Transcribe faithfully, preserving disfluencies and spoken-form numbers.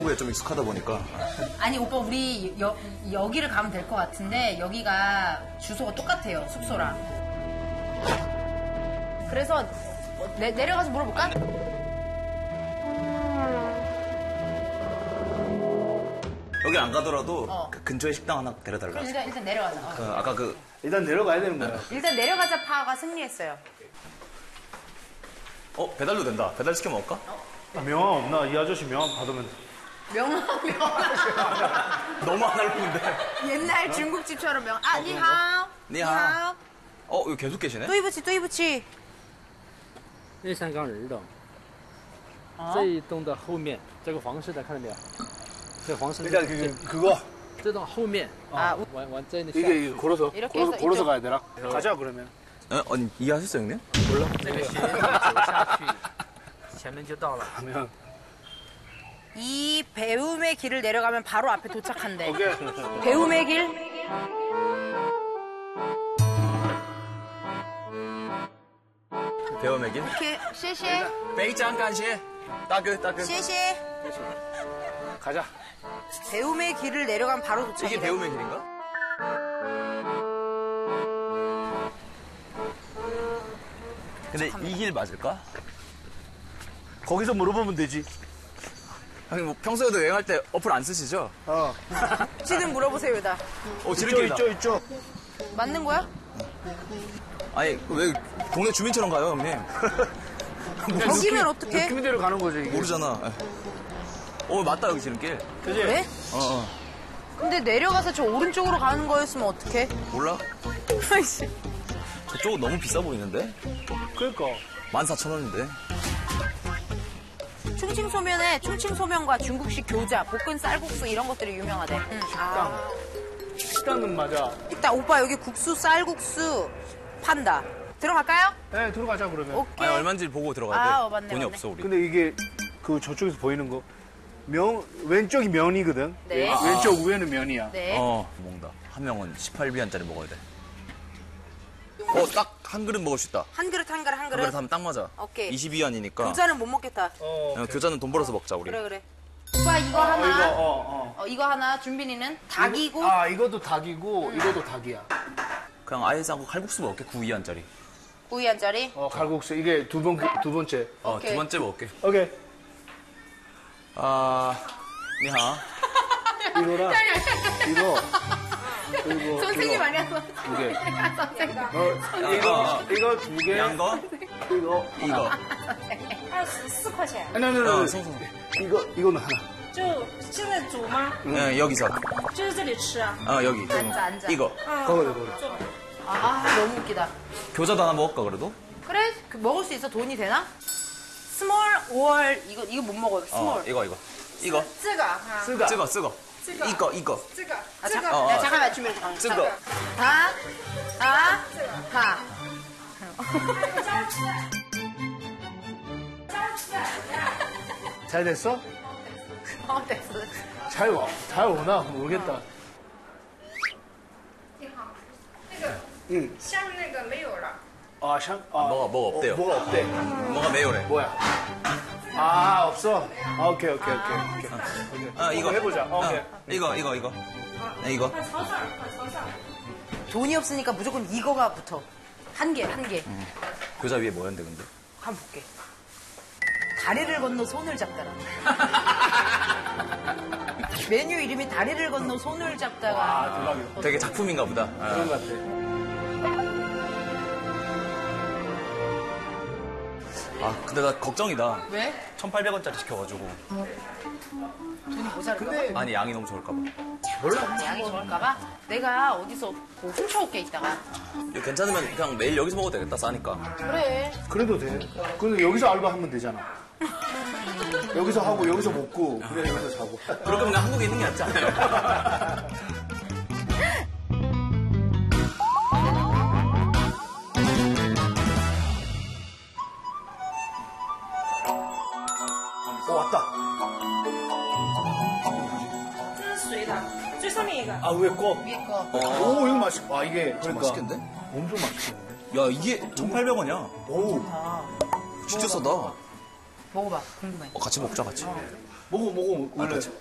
에 좀 익숙하다 보니까. 아니 오빠 우리 여, 여기를 가면 될 것 같은데 여기가 주소가 똑같아요 숙소랑. 그래서 내, 내려가서 물어볼까? 여기 안 가더라도 어. 그 근처에 식당 하나 데려달라. 그럼 일단, 일단 내려가자. 어. 그 아까 그 일단 내려가야 되는 거야. 일단 내려가자 파가 승리했어요. 어 배달도 된다. 배달 시켜 먹을까? 아, 명함 없나? 이 아저씨 명함 받으면. 명함 명함. 너무 안 할리는데. 옛날 중국집처럼 명함. 아 니하오. 니하오. 어 여기 계속 계시네? 对不起对不起。 那香港人的，这一栋的后面，这个黄色的看到没有？这黄色的 일단 그, 그거 这栋后面 아 往往这里 이게, 이게 걸어서 이렇게 걸어서, 해서 걸어서 이쪽. 가야 되나? 가자 그러면. 어, 아니 이해하셨어요 형님? 这个学院走下去，前面就到了。 가면 이 배움의 길을 내려가면 바로 앞에 도착한대. 오케이. 배움의 길? 배움의 길? 오케이, 谢谢. 베이짱 간시. 따그 따그. 谢谢. 가자. 배움의 길을 내려가면 바로 도착이래. 이게 배움의 길인가? 근데 이 길 맞을까? 거기서 물어보면 되지. 형님 뭐 평소에도 여행할 때 어플 안 쓰시죠? 어. 지금 물어보세요, 여기다. 어 이쪽, 지름길이다. 이쪽, 이쪽. 맞는 거야? 아니 왜 동네 주민처럼 가요 형님? 여기면 어떡해? 느낌대로 가는 거지, 이게. 모르잖아. 어 맞다 여기 지름길. 그지? 왜? 어, 어. 근데 내려가서 저 오른쪽으로 가는 거였으면 어떡해? 몰라? 아이씨. 저쪽은 너무 비싸 보이는데? 그러니까. 만 사천 원인데. 충칭소면에 충칭소면과 중국식 교자, 볶은 쌀국수 이런 것들이 유명하대. 응. 아. 식당은 맞아. 일단 오빠 여기 국수, 쌀국수 판다. 들어갈까요? 네, 들어가자 그러면. 오케이. 아니 얼마인지 보고 들어가야 돼. 아, 어, 맞네, 돈이 맞네. 없어 우리. 근데 이게 그 저쪽에서 보이는 거 면, 왼쪽이 면이거든. 네. 왼- 왼쪽 위에는 면이야. 네. 어 먹는다. 한 명은 십팔 비안짜리 먹어야 돼. 어 딱 한 그릇 먹을 수 있다. 한 그릇 한 그릇 한 한 그릇. 그릇 하면 딱 맞아. 오케이. 이십 위안이니까. 교자는 못 먹겠다. 어, 교자는 돈 벌어서 먹자 우리. 그래 그래. 오빠 이거 어, 하나. 이거, 어, 어. 어, 이거 하나. 준빈이는 닭이고. 아, 이것도 닭이고, 이것도 닭이야. 그냥 아예 싸고 칼국수 먹을게 구 위안짜리. 구이안짜리. 어, 칼국수. 이게 두 번, 두 번째. 어 오케이. 두 번째 먹을게. 오케이. 아 니하. 이거랑, 이거, 그리고. 선생님 이거. 아니었어. 두 개. 선생님. 어, 이거, 이거 두 개. 양거 이거. 이거. 二十四块钱， 아니, 아니, 아니. 어, 아니. 송송. 이거, 이거는 하나. 就现在煮吗？ 네, 여기서. 就是这里吃啊。 어 여기. 앉아 앉아. 이거. 嗯， 거기다, 거기다. 坐吧。 아 너무 웃기다. 교자도 하나 먹을까 그래도? 그래? 그 먹을 수 있어? 돈이 되나? 스몰 월 이거 이거 못 먹어요. 스몰. 어 이거 이거. 이거. 这个哈， 쓰가. 찍어 찍어. 이거 이거. 这个 아, 这 잠, 个 어, 야, 어. 잠깐만 준비 잠깐만. 찍어. 다, 다, 다. 잘 됐어? 어 됐어. 잘 와. 잘 오나? 모르겠다. 你好，那个 응. 下面那个没有了。 아, 샹, 아. 뭐가 뭐가 없대요. 어, 뭐가 없대? 뭐가 매우래. 뭐야? 아, 없어? 아, 오케이, 오케이, 오케이. 오케이. 오케이. 아 이거 한번 해보자. 어, 오케이. 이거 이거 이거. 네, 이거. 快朝上，快朝上。 돈이 없으니까 무조건 이거가 붙어. 한 개, 한 개. 교자 위에 뭐였는데 근데? 한번 볼게. 다리를 건너 손을 잡다라. 메뉴 이름이 다리를 건너 손을 잡다가. 아, 대박이다. 되게 작품인가 보다. 아. 그런 것 같아. 아 근데 나 걱정이다. 왜? 천팔백 원짜리 시켜가지고. 돈이 모자랄까 봐? 근데 아니 양이 너무 적을까 봐. 몰라. 양이 적을까 봐? 내가 어디서 뭐 훔쳐올게 이따가. 이거 괜찮으면 그냥 매일 여기서 먹어도 되겠다 싸니까. 그래. 그래도 돼. 근데 여기서 알바하면 되잖아. 여기서 하고 여기서 먹고 그래 여기서 자고. 그럴 거면 그냥 한국에 있는 게 낫지 않을까? 어 왔다. 这是水的，最上面一个。 아 위에 거. 위에 거. 오 이거 맛있. 와 이게 좀 그러니까 맛있겠는데? 엄청 맛있겠는데. 야 이게 천팔백 원이야. 오. 아, 진짜 싸다. 어, 먹어봐. 궁금해. 같이 먹자 같이. 먹어 먹어 원래.